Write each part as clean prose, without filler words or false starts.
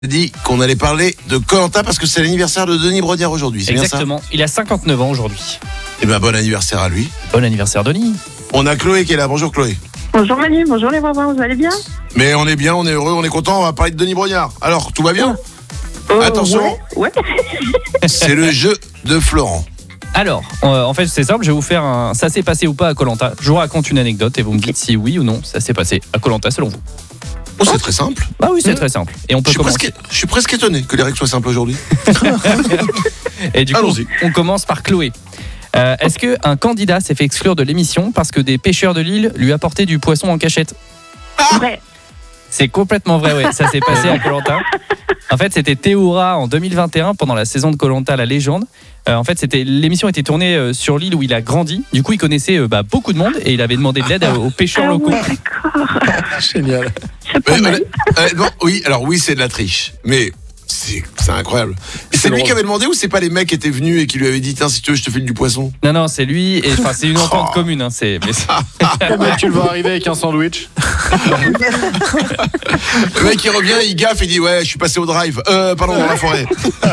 Dit qu'on allait parler de Koh-Lanta parce que c'est l'anniversaire de Denis Brognard aujourd'hui, c'est Exactement, bien ça? il a 59 ans aujourd'hui. Eh ben bon anniversaire à lui. Bon anniversaire Denis. On a Chloé qui est là, bonjour Chloé. Bonjour Manu, bonjour les voisins, vous allez bien? Mais on est bien, on est heureux, on est content, on va parler de Denis Brognard. Alors, tout va bien? Attention. Ouais. C'est le jeu de Florent. Alors, en fait c'est simple, je vais vous faire un ça s'est passé ou pas à Koh-Lanta. Je vous raconte une anecdote et vous me dites si oui ou non ça s'est passé à Koh-Lanta selon vous. Oh, c'est très simple. Bah oui, c'est très simple. Et on peut commencer. Je suis presque étonné que les règles soient simples aujourd'hui. Et du coup, Allons-y. on commence par Chloé. Est-ce qu'un candidat s'est fait exclure de l'émission parce que des pêcheurs de l'île lui apportaient du poisson en cachette? Vrai. C'est complètement vrai, ouais. Ça s'est passé à Koh-Lanta. En fait, c'était Théoura en 2021 pendant la saison de Koh-Lanta, la légende. En fait, l'émission était tournée sur l'île où il a grandi. Du coup, il connaissait beaucoup de monde et il avait demandé de l'aide aux pêcheurs locaux. Ouais, d'accord. Génial. C'est pas mal. Oui, alors oui, c'est de la triche, mais c'est incroyable. C'est lui drôle. qui avait demandé ou c'est pas les mecs qui étaient venus et qui lui avaient dit tiens, si tu veux, je te file du poisson? Non, c'est lui. Et enfin, c'est une entente commune. Hein, mais Le mec, tu le vois arriver avec un sandwich. Le mec il revient, il gaffe, il dit ouais, je suis passé au drive. Pardon, dans la forêt.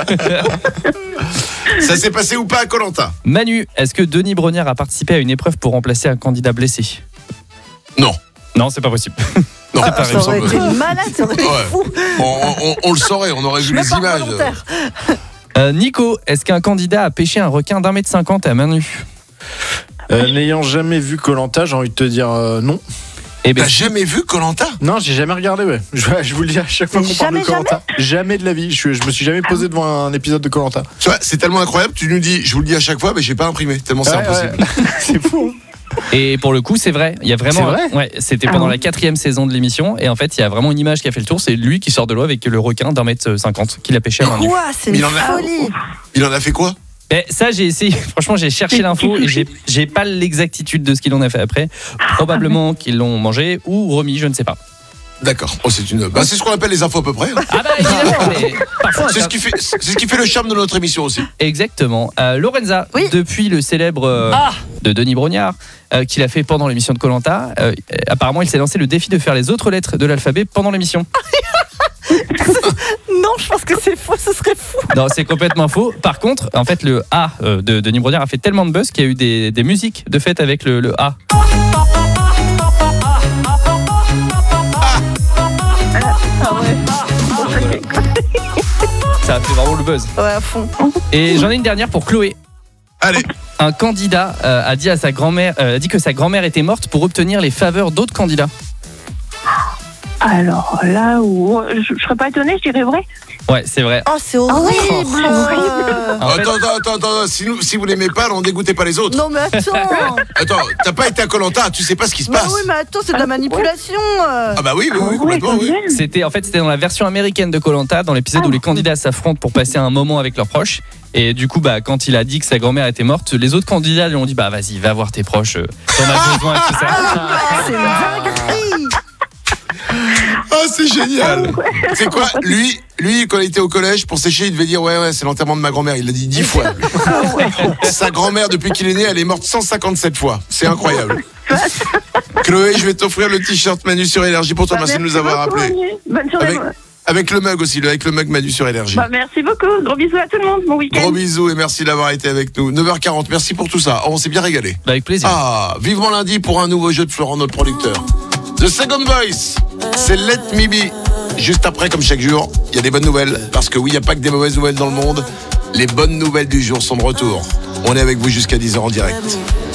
Ça s'est passé ou pas à Koh-Lanta? Manu, est-ce que Denis Brognard a participé à une épreuve pour remplacer un candidat blessé? Non. Non, c'est pas possible. Non, C'est pas ça me Ça aurait semble- été malade, ça aurait été Ouais. fou. On le saurait, on aurait vu les Même pas images. volontaire. Nico, est-ce qu'un candidat a pêché un requin d'1,50 m à main nue? N'ayant jamais vu Koh-Lanta, j'ai envie de te dire non. Eh ben, T'as jamais vu Koh-Lanta? Non, j'ai jamais regardé, ouais. Je vous le dis à chaque fois qu'on parle de Jamais, Koh-Lanta. Jamais de la vie. Je me suis jamais posé devant un épisode de Koh-Lanta. Tu vois, c'est tellement incroyable, tu nous dis, je vous le dis à chaque fois, mais j'ai pas imprimé, tellement c'est impossible. C'est fou. et pour le coup, c'est vrai. Il y a vraiment. C'est vrai Ouais, c'était pendant la 4e saison de l'émission. Et en fait, il y a vraiment une image qui a fait le tour. C'est lui qui sort de l'eau avec le requin d'1,50 m qu'il a pêché à main nue. Quoi? C'est Mais une il en a- folie. Il en a fait quoi? Et ça, j'ai essayé. Franchement, j'ai cherché l'info et j'ai pas l'exactitude de ce qu'il en a fait après. Probablement qu'ils l'ont mangé ou remis, je ne sais pas. D'accord. Oh, c'est ce qu'on appelle les infos à peu près. Hein. Ah bah évidemment, mais parfois. C'est ce qui fait le charme de notre émission aussi. Exactement. Lorenza, Oui. depuis le célèbre de Denis Brognard, qu'il a fait pendant l'émission de Koh-Lanta, apparemment il s'est lancé le défi de faire les autres lettres de l'alphabet pendant l'émission. Non, je pense que c'est faux, ce serait fou. Non, c'est complètement faux. Par contre, en fait, le A de Denis Brognard a fait tellement de buzz qu'il y a eu des musiques de fête avec le A. Ah ouais. Ça a fait vraiment le buzz. Ouais, à fond. Et j'en ai une dernière pour Chloé. Allez, Un candidat a dit que sa grand-mère était morte pour obtenir les faveurs d'autres candidats. Alors là où je serais pas étonnée, je dirais vrai. Ouais, c'est vrai. Oh, c'est horrible. En fait- attends, si vous l'aimez pas, n'en dégoûtez pas les autres. Non, mais attends. Attends, t'as pas été à Koh-Lanta, tu sais pas ce qui se Bah passe. oui, mais attends, c'est de la manipulation. Ah bah oui, complètement, oui. C'était dans la version américaine de Koh-Lanta, dans l'épisode où les candidats s'affrontent pour passer un moment avec leurs proches. Et du coup, quand il a dit que sa grand-mère était morte, les autres candidats lui ont dit vas-y, va voir tes proches, t'en as besoin et tout ça. C'est une dinguerie. Ah, c'est génial. C'est quoi, lui, quand il était au collège, pour sécher, il devait dire ouais, c'est l'enterrement de ma grand-mère. Il l'a dit 10 fois. Sa grand-mère, depuis qu'il est né, elle est morte 157 fois. C'est incroyable. Chloé, je vais t'offrir le t-shirt Manu sur Énergie pour toi. Merci de nous avoir appelés. Bonne journée. Avec le mug aussi, avec le mug Manu sur Énergie. Merci beaucoup. Gros bisous à tout le monde. Bon week-end. Gros bisous et merci d'avoir été avec nous. 9h40, merci pour tout ça. Oh, on s'est bien régalé. Avec plaisir. Ah, vivement lundi pour un nouveau jeu de Florent, notre producteur. The Second Voice, c'est Let Me Be. Juste après, comme chaque jour, il y a des bonnes nouvelles. Parce que oui, il n'y a pas que des mauvaises nouvelles dans le monde. Les bonnes nouvelles du jour sont de retour. On est avec vous jusqu'à 10h en direct.